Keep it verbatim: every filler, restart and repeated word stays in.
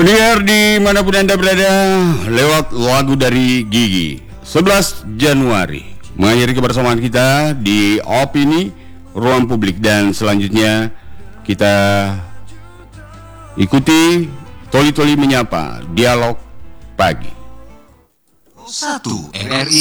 Pendengar dimanapun Anda berada, lewat lagu dari Gigi sebelas Januari mengakhiri kebersamaan kita di Opini Ruang Publik. Dan selanjutnya kita ikuti Toli Toli Menyapa, Dialog Pagi. Satu R R I